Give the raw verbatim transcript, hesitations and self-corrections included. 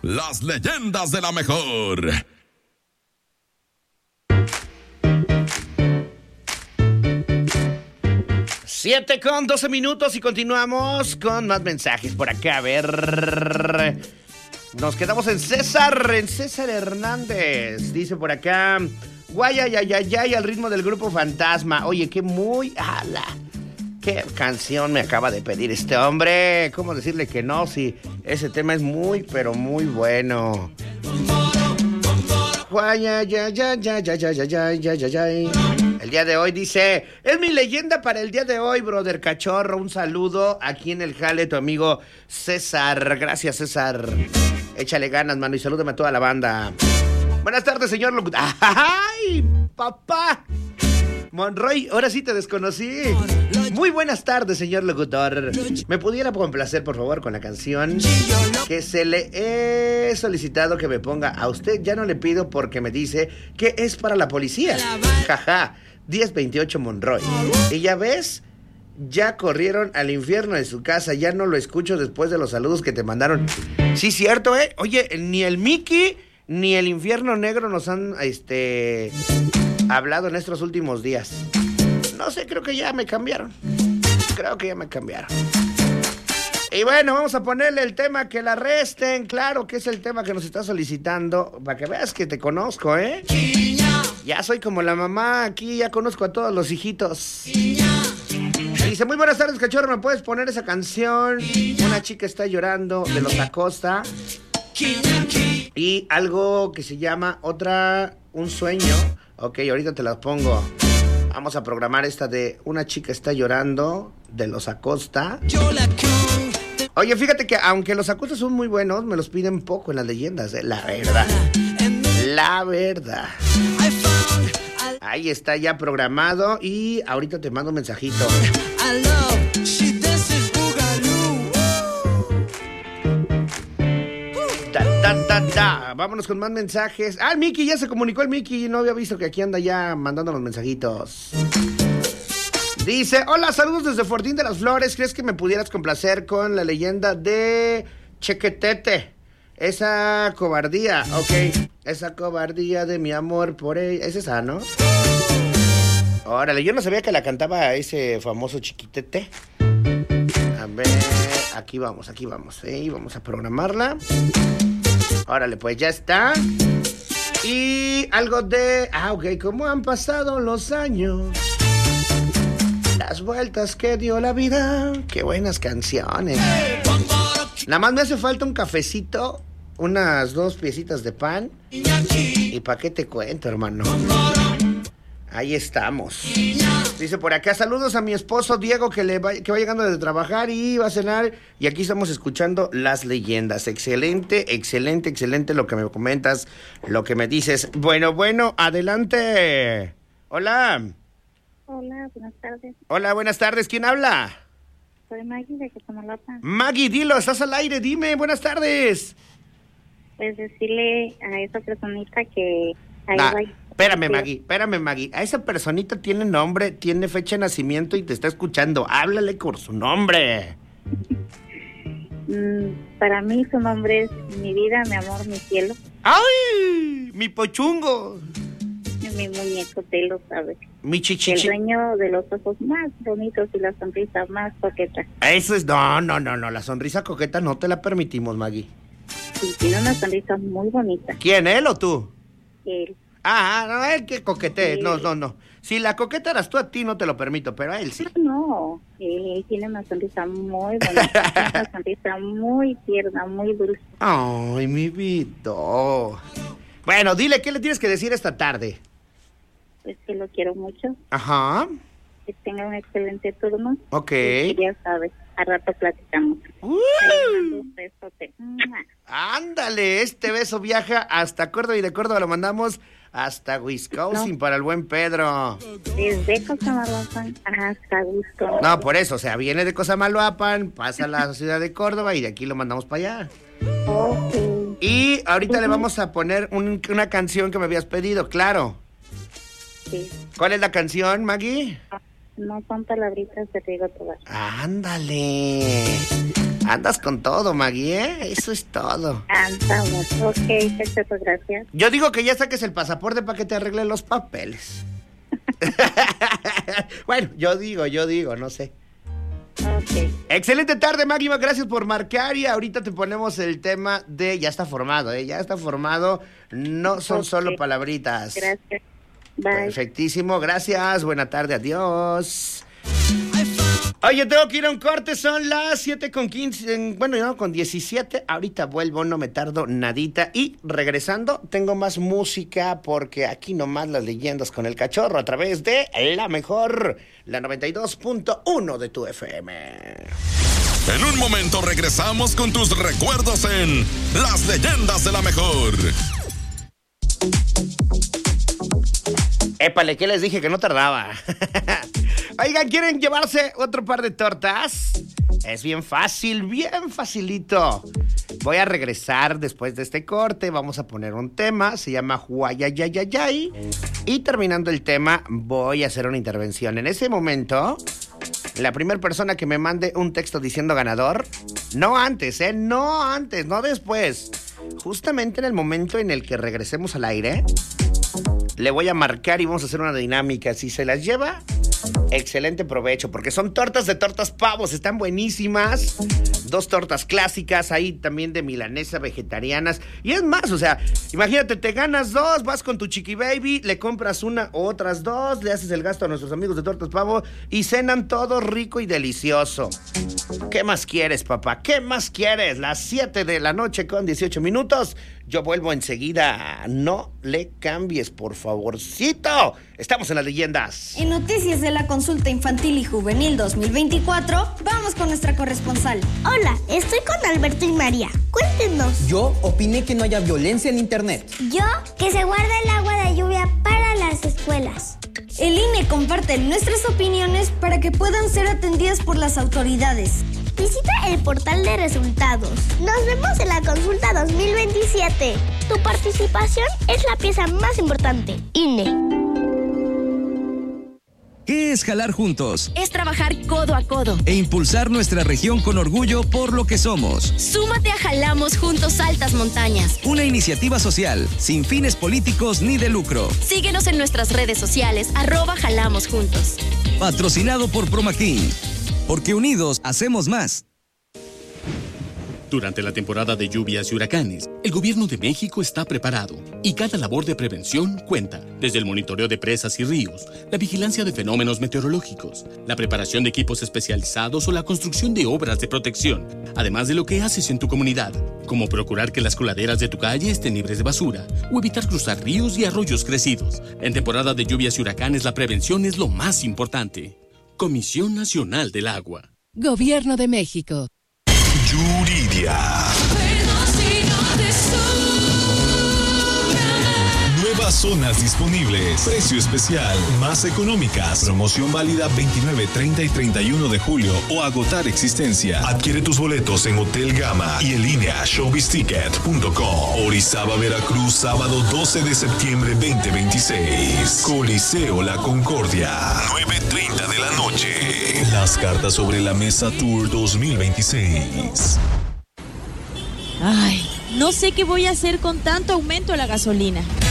las leyendas de la mejor. Siete con doce minutos y continuamos con más mensajes por acá. A ver, nos quedamos en César, en César Hernández. Dice por acá, guay, ay, ay, ay, ay, al ritmo del grupo Fantasma. Oye, qué muy, ala, qué canción me acaba de pedir este hombre. ¿Cómo decirle que no? Si ese tema es muy, pero muy bueno. Guay, ay, ay, ay, ay, ay, ay, ay, ay, ay, ay. El día de hoy dice, es mi leyenda para el día de hoy, brother cachorro. Un saludo aquí en el jale, tu amigo César. Gracias, César. Échale ganas, mano, y salúdame a toda la banda. Buenas tardes, señor locutor. ¡Ay, papá! Monroy, ahora sí te desconocí. Muy buenas tardes, señor locutor. ¿Me pudiera complacer, por favor, con la canción que se le he solicitado que me ponga a usted? Ya no le pido porque me dice que es para la policía. Jaja, diez veintiocho Monroy. Y ya ves, ya corrieron al infierno de su casa. Ya no lo escucho después de los saludos que te mandaron. Sí, cierto, ¿eh? Oye, ni el Mickey ni el infierno negro nos han, este... hablado en estos últimos días. No sé, creo que ya me cambiaron. Creo que ya me cambiaron. Y bueno, vamos a ponerle el tema que la arresten. Claro que es el tema que nos está solicitando. Para que veas que te conozco, ¿eh? Ya soy como la mamá aquí. Ya conozco a todos los hijitos. Dice, muy buenas tardes, cachorro. ¿Me puedes poner esa canción? Una chica está llorando, de los Acosta. Y algo que se llama Otra, un sueño. Ok, ahorita te las pongo. Vamos a programar esta de Una chica está llorando, de los Acosta. Oye, fíjate que aunque los Acosta son muy buenos, me los piden poco en las leyendas, ¿eh? La verdad. La verdad. Ahí está ya programado y ahorita te mando un mensajito. Da, da, da, da. Vámonos con más mensajes. Ah, el Mickey, ya se comunicó el Mickey. No había visto que aquí anda ya mandando los mensajitos. Dice, hola, saludos desde Fortín de las Flores. ¿Crees que me pudieras complacer con la leyenda de Chequetete? Esa cobardía, ok. Esa cobardía de mi amor por ella. Es esa, ¿no? Órale, yo no sabía que la cantaba ese famoso Chiquitete. A ver, aquí vamos, aquí vamos, ¿eh? Vamos a programarla. Órale, pues ya está. Y algo de... Ah, ok, ¿cómo han pasado los años? Las vueltas que dio la vida. Qué buenas canciones. Nada más me hace falta un cafecito, unas dos piecitas de pan. ¿Y para qué te cuento, hermano? Ahí estamos. Dice por acá, saludos a mi esposo Diego que, le va, que va llegando de trabajar y va a cenar. Y aquí estamos escuchando las leyendas. Excelente, excelente, excelente lo que me comentas, lo que me dices. Bueno, bueno, adelante. Hola. Hola, buenas tardes. Hola, buenas tardes. ¿Quién habla? Soy Maggie de Cosamaloapan. Maggie, dilo, estás al aire, dime, buenas tardes. Pues decirle a esa personita que... Ahí Ah, va. espérame, Maggie, espérame, Maggie. A esa personita tiene nombre, tiene fecha de nacimiento y te está escuchando. Háblale con su nombre. Mm, para mí su nombre es mi vida, mi amor, mi cielo. ¡Ay! Mi pochungo. Mi muñeco te lo sabe. Mi El chichichi. dueño de los ojos más bonitos y la sonrisa más coqueta. Eso es... No, no, no, no. La sonrisa coqueta no te la permitimos, Maggie. Sí, tiene una sonrisa muy bonita. ¿Quién, él o tú? Él. Ah, no, él que coquetee. Sí. No, no, no. Si la coqueta eras tú, a ti no te lo permito, pero a él sí. No, él, él tiene una sonrisa muy bonita. Una sonrisa muy tierna, muy dulce. Ay, mi vida. Bueno, dile, ¿qué le tienes que decir esta tarde? Pues que lo quiero mucho. Ajá. Que tenga un excelente turno. Ok. Y ya sabes, a rato platicamos. Uh. Ahí mando un besote. Ándale, este beso viaja hasta Córdoba y de Córdoba lo mandamos hasta Wisconsin No. para el buen Pedro. Desde Cosamaloapan hasta Gusto. No, por eso, o sea, viene de Cosamaloapan, pasa a la ciudad de Córdoba y de aquí lo mandamos para allá. Ok. Y ahorita le vamos a poner un- una canción que me habías pedido, claro. Sí. ¿Cuál es la canción, Maggie? No son palabritas de Rigo Tobar. Ándale. Andas con todo, Maggie, ¿eh? Eso es todo. Andamos. Ok, perfecto, gracias. Yo digo que ya saques el pasaporte para que te arreglen los papeles. Bueno, yo digo, yo digo, no sé. Ok. Excelente tarde, Maggie, gracias por marcar y ahorita te ponemos el tema de ya está formado, ¿eh? Ya está formado, no son Ok. solo palabritas. Gracias. Bye. Perfectísimo, gracias, buena tarde, adiós. Oye, tengo que ir a un corte, son las siete con quince, bueno, no, con diecisiete, ahorita vuelvo, no me tardo nadita, y regresando tengo más música, porque aquí nomás las leyendas con el cachorro a través de la mejor, la noventa y dos punto uno de tu F M. En un momento regresamos con tus recuerdos en Las Leyendas de la Mejor. Épale, ¿qué les dije? Que no tardaba. Oigan, ¿quieren llevarse otro par de tortas? Es bien fácil, bien facilito. Voy a regresar después de este corte, vamos a poner un tema, se llama Huayayayayay. Y terminando el tema, voy a hacer una intervención. En ese momento, la primera persona que me mande un texto diciendo ganador, no antes, ¿eh? No antes, no después. Justamente en el momento en el que regresemos al aire, le voy a marcar y vamos a hacer una dinámica. Si se las lleva, excelente provecho, porque son tortas de tortas pavos, están buenísimas. Dos tortas clásicas, ahí también de milanesa, vegetarianas. Y es más, o sea, imagínate, te ganas dos, vas con tu chiqui baby, le compras una o otras dos, le haces el gasto a nuestros amigos de Tortas Pavo y cenan todo rico y delicioso. ¿Qué más quieres, papá? ¿Qué más quieres? Las siete de la noche con dieciocho minutos. Yo vuelvo enseguida. No le cambies, por favorcito. Estamos en las leyendas. En noticias de la consulta infantil y juvenil dos mil veinticuatro, vamos con nuestra corresponsal. Hola, estoy con Alberto y María. Cuéntenos. Yo opiné que no haya violencia en internet. Yo, que se guarde el agua de lluvia para las escuelas. El I N E comparte nuestras opiniones para que puedan ser atendidas por las autoridades. Visita el portal de resultados. Nos vemos en la consulta dos mil veintisiete. Tu participación es la pieza más importante. I N E. ¿Qué es jalar juntos? Es trabajar codo a codo E impulsar nuestra región con orgullo por lo que somos. Súmate a Jalamos Juntos Altas Montañas. Una iniciativa social, sin fines políticos ni de lucro. Síguenos en nuestras redes sociales, arroba Jalamos Juntos. Patrocinado por Promaquín. Porque unidos hacemos más. Durante la temporada de lluvias y huracanes, el gobierno de México está preparado y cada labor de prevención cuenta, desde el monitoreo de presas y ríos, la vigilancia de fenómenos meteorológicos, la preparación de equipos especializados o la construcción de obras de protección, además de lo que haces en tu comunidad, como procurar que las coladeras de tu calle estén libres de basura o evitar cruzar ríos y arroyos crecidos. En temporada de lluvias y huracanes, la prevención es lo más importante. Comisión Nacional del Agua. Gobierno de México. Yuridia. Nuevas zonas disponibles. Precio especial. Más económicas. Promoción válida veintinueve, treinta y treinta y uno de julio o agotar existencia. Adquiere tus boletos en Hotel Gama y en línea showbiz ticket punto com. Orizaba, Veracruz, sábado doce de septiembre veinte veintiséis. Coliseo La Concordia. nueve treinta de la noche. Las cartas sobre la mesa Tour dos mil veintiséis. Ay, no sé qué voy a hacer con tanto aumento a la gasolina.